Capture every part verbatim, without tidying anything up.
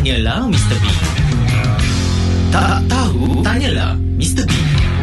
Tanyalah Mister B. Tak tahu, tanyalah Mister B.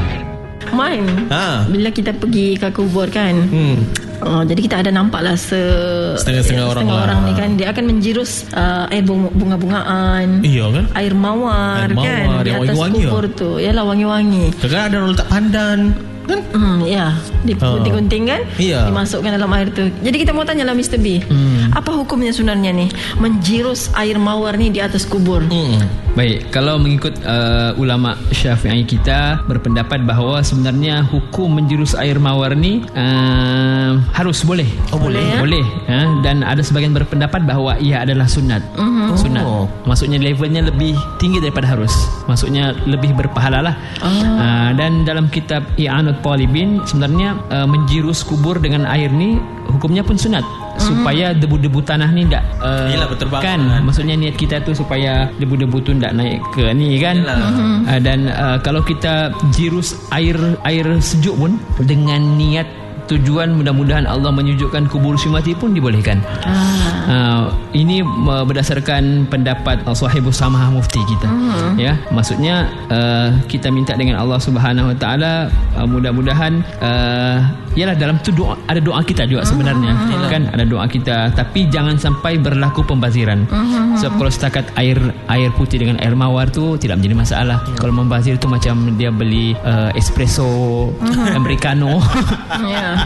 Main ha. Bila kita pergi ke kubur kan, hmm. uh, jadi kita ada nampak lah se Setengah-setengah orang, setengah orang lah. ni kan, dia akan menjirus uh, air bunga-bungaan, iya kan, air mawar, air kan mawar di yang atas wangi-wangi kubur ya? tu. Yalah, wangi-wangi. Kadang ada orang letak pandan kan? Hmm, ya, digunting-gunting kan, iya. dimasukkan dalam air tu. Jadi kita mau tanya lah Mister B, hmm. apa hukumnya sebenarnya nih menjirus air mawar ni di atas kubur? hmm. Baik, kalau mengikut uh, ulama Syafi'i kita berpendapat bahawa sebenarnya hukum menjurus air mawar ni uh, harus boleh. Oh, boleh ya? Boleh ya? Dan ada sebagian berpendapat bahawa ia adalah sunat. uh-huh. Sunat. Oh. Maksudnya levelnya lebih tinggi daripada harus. Maksudnya lebih berpahala lah. Oh. Uh, dan dalam kitab I'anut Talibin sebenarnya uh, menjirus kubur dengan air ni hukumnya pun sunat. Supaya debu-debu tanah ni tak uh, Yelah, berterbangan kan, kan. maksudnya niat kita tu supaya debu-debu tu tak naik ke ni kan. uh, Dan uh, kalau kita jirus air air sejuk pun dengan niat tujuan mudah-mudahan Allah menyujukkan kubur si mati pun dibolehkan. ah. uh, Ini uh, berdasarkan pendapat uh, Sahibus Samahah Mufti kita. hmm. Ya, maksudnya uh, kita minta dengan Allah Subhanahu Wa Taala uh, mudah-mudahan uh, yalah dalam tu doa, ada doa kita juga sebenarnya. hmm. Kan ada doa kita, tapi jangan sampai berlaku pembaziran. hmm. Sebab kalau setakat air air putih dengan air mawar tu tidak menjadi masalah. hmm. Kalau membazir tu macam dia beli uh, espresso americano. Ya.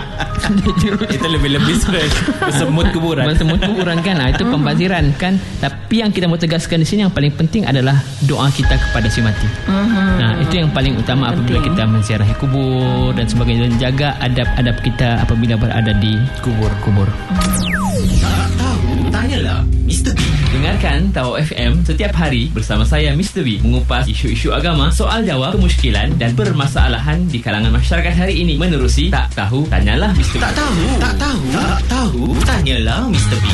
Itu lebih-lebih semut kuburan. Semut kuburan kan, nah, itu pembaziran kan. Tapi yang kita mau tegaskan di sini yang paling penting adalah doa kita kepada si mati. uh-huh. Nah, itu yang paling utama apabila kita menziarahi kubur dan sebagainya, dan jaga adab-adab kita apabila berada di kubur-kubur. Tak tahu, tanyalah Mister B. Dengarkan Tahu F M setiap hari bersama saya Mister B mengupas isu-isu agama, soal jawab, kemusykilan dan permasalahan di kalangan masyarakat hari ini menerusi Tak Tahu Tanyalah Mister B. Tak tahu, tak tahu, tak tahu, tanyalah Mister B.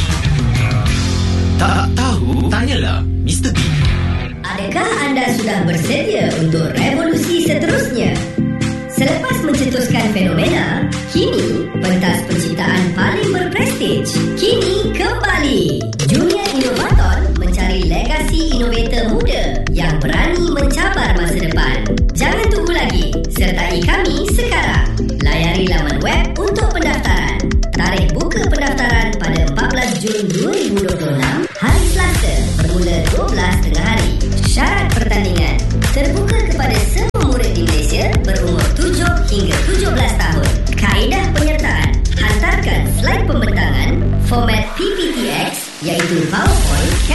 Tak tahu, tanyalah Mister B. Adakah anda sudah bersedia untuk revolusi seterusnya? Selepas mencetuskan fenomena, kini pentas penciptaan paling berprestij kini kembali. Junior Innovator mencari legasi inovator muda yang berani mencabar masa depan. Jangan tunggu lagi, sertai kami sekarang. Layari laman web untuk pendaftaran. Tarikh buka pendaftaran pada empat belas Jun dua ribu dua puluh enam, hari Selasa, bermula dua belas tengah hari. Syarat pertandingan terbuka kepada semua murid di Malaysia berumur tujuh hingga tujuh belas tahun. Kaedah penyertaan: hantarkan slide pembentangan format P P T X iaitu PowerPoint,